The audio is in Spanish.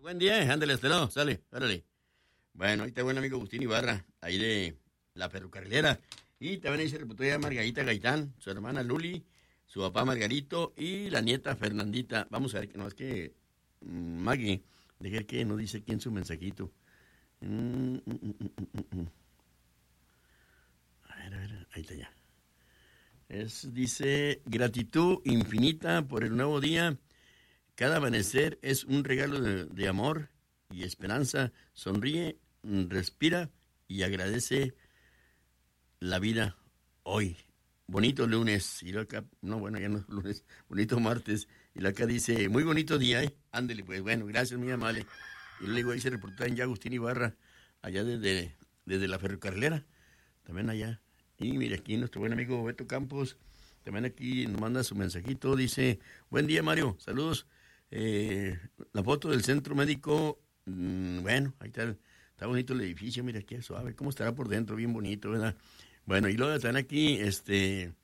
Buen día, ándale, hasta luego, sale, órale. Bueno, ahí está buen amigo Agustín Ibarra, ahí de la ferrocarrilera. Y también ahí se reportó ya Margarita Gaitán, su hermana Luli, su papá Margarito y la nieta Fernandita. Vamos a ver, que no, es que Maggie, deje que no dice quién su mensajito. A ver, ahí está ya. Dice, gratitud infinita por el nuevo día. Cada amanecer es un regalo de amor y esperanza. Sonríe, respira y agradece la vida hoy. Bonito lunes. Y lo acá, no, bueno, ya no es lunes. Bonito martes. Y lo acá dice, muy bonito día, ¿eh? Ándele, pues, bueno, gracias, muy amable. Y luego ahí se reporta en ya Agustín Ibarra, allá desde la ferrocarrilera. También allá. Y mire, aquí nuestro buen amigo Beto Campos, también aquí nos manda su mensajito. Dice, buen día, Mario. Saludos. La foto del centro médico, bueno, ahí está bonito el edificio, mira qué suave, cómo estará por dentro, bien bonito, ¿verdad? Bueno, y luego están aquí,